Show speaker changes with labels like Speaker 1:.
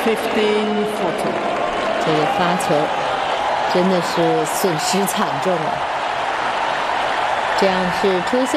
Speaker 1: 这个发球真的是损失惨重啊！这样是出现